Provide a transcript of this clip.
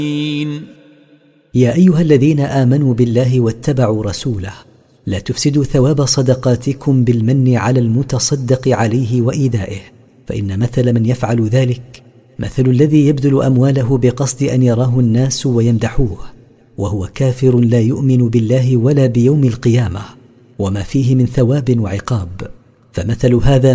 يا أيها الذين آمنوا بالله واتبعوا رسوله لا تفسدوا ثواب صدقاتكم بالمن على المتصدق عليه وإيدائه، فإن مثل من يفعل ذلك مثل الذي يبذل أمواله بقصد أن يراه الناس ويمدحوه وهو كافر لا يؤمن بالله ولا بيوم القيامة وما فيه من ثواب وعقاب. فمثل هذا